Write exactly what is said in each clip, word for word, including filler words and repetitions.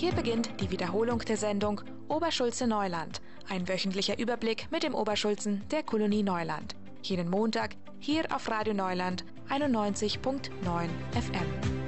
Hier beginnt die Wiederholung der Sendung Oberschulze Neuland, ein wöchentlicher Überblick mit dem Oberschulzen der Kolonie Neuland. Jeden Montag hier auf Radio Neuland einundneunzig Komma neun F M.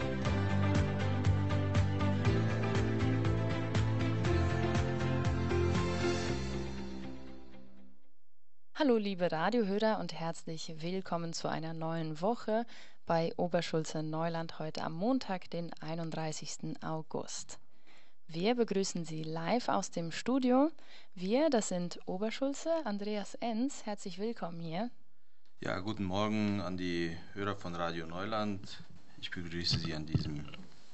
Hallo liebe Radiohörer und herzlich willkommen zu einer neuen Woche bei Oberschulze Neuland heute am Montag, den einunddreißigsten August. Wir begrüßen Sie live aus dem Studio. Wir, das sind Oberschulze, Andreas Enz, herzlich willkommen hier. Ja, guten Morgen an die Hörer von Radio Neuland. Ich begrüße Sie an diesem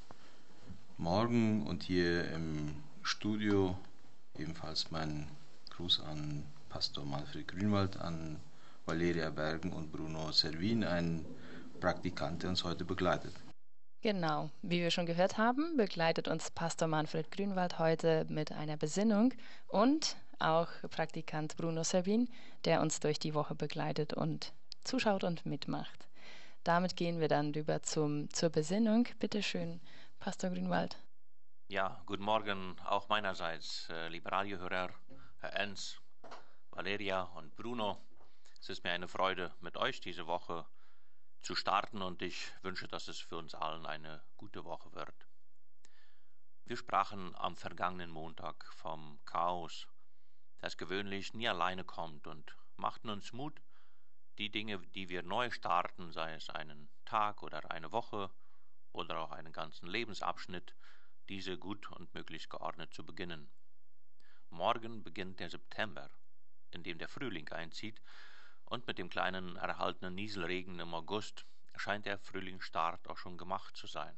Morgen und hier im Studio ebenfalls mein Gruß an Pastor Manfred Grünwald, an Valeria Bergen und Bruno Servin, ein Praktikant, der uns heute begleitet. Genau, wie wir schon gehört haben, begleitet uns Pastor Manfred Grünwald heute mit einer Besinnung und auch Praktikant Bruno Servin, der uns durch die Woche begleitet und zuschaut und mitmacht. Damit gehen wir dann rüber zum, zur Besinnung. Bitte schön, Pastor Grünwald. Ja, guten Morgen auch meinerseits, äh, liebe Radiohörer, Herr Enz, Valeria und Bruno. Es ist mir eine Freude, mit euch diese Woche zu starten und ich wünsche, dass es für uns allen eine gute Woche wird. Wir sprachen am vergangenen Montag vom Chaos, das gewöhnlich nie alleine kommt, und machten uns Mut, die Dinge, die wir neu starten, sei es einen Tag oder eine Woche oder auch einen ganzen Lebensabschnitt, diese gut und möglichst geordnet zu beginnen. Morgen beginnt der September, in dem der Frühling einzieht, und mit dem kleinen erhaltenen Nieselregen im August scheint der Frühlingsstart auch schon gemacht zu sein.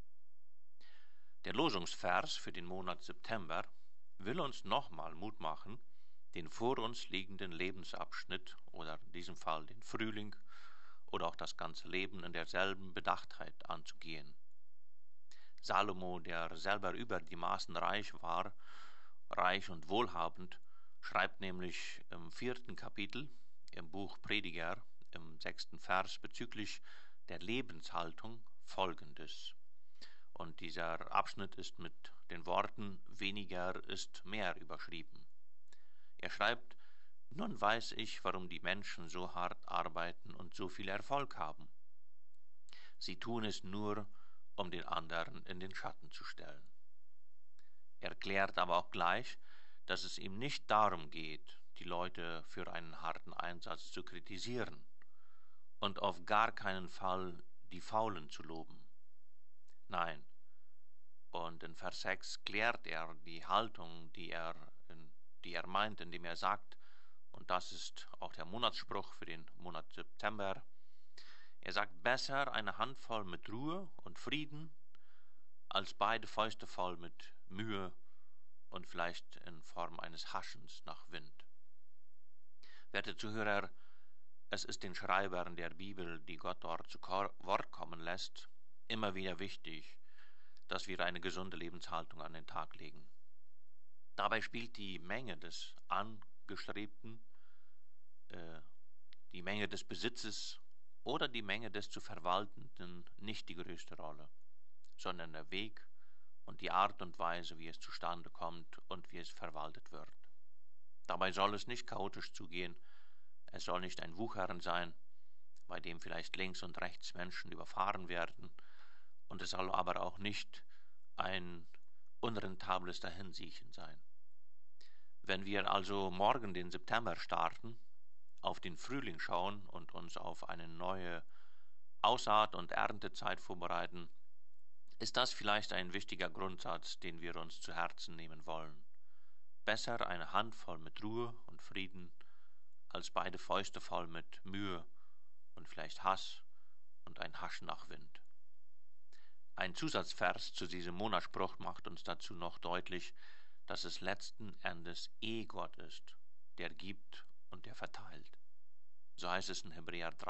Der Losungsvers für den Monat September will uns nochmal Mut machen, den vor uns liegenden Lebensabschnitt oder in diesem Fall den Frühling oder auch das ganze Leben in derselben Bedachtheit anzugehen. Salomo, der selber über die Maßen reich war, reich und wohlhabend, schreibt nämlich im vierten Kapitel im Buch Prediger im sechsten Vers bezüglich der Lebenshaltung Folgendes. Und dieser Abschnitt ist mit den Worten weniger ist mehr überschrieben. Er schreibt: Nun weiß ich, warum die Menschen so hart arbeiten und so viel Erfolg haben. Sie tun es nur, um den anderen in den Schatten zu stellen. Er erklärt aber auch gleich, dass es ihm nicht darum geht, die Leute für einen harten Einsatz zu kritisieren und auf gar keinen Fall die Faulen zu loben. Nein, und in Vers sechs klärt er die Haltung, die er, in, die er meint, indem er sagt, und das ist auch der Monatsspruch für den Monat September, er sagt, besser eine Handvoll mit Ruhe und Frieden, als beide Fäuste voll mit Mühe und vielleicht in Form eines Haschens nach Wind. Werte Zuhörer, es ist den Schreibern der Bibel, die Gott dort zu Wort kommen lässt, immer wieder wichtig, dass wir eine gesunde Lebenshaltung an den Tag legen. Dabei spielt die Menge des Angestrebten, äh, die Menge des Besitzes oder die Menge des zu Verwaltenden nicht die größte Rolle, sondern der Weg und die Art und Weise, wie es zustande kommt und wie es verwaltet wird. Dabei soll es nicht chaotisch zugehen, es soll nicht ein Wuchern sein, bei dem vielleicht links und rechts Menschen überfahren werden, und es soll aber auch nicht ein unrentables Dahinsiechen sein. Wenn wir also morgen den September starten, auf den Frühling schauen und uns auf eine neue Aussaat- und Erntezeit vorbereiten, ist das vielleicht ein wichtiger Grundsatz, den wir uns zu Herzen nehmen wollen. Besser eine Handvoll mit Ruhe und Frieden, als beide Fäuste voll mit Mühe und vielleicht Hass und ein Haschen nach Wind. Ein Zusatzvers zu diesem Monatsspruch macht uns dazu noch deutlich, dass es letzten Endes eh Gott ist, der gibt und der verteilt. So heißt es in Hebräer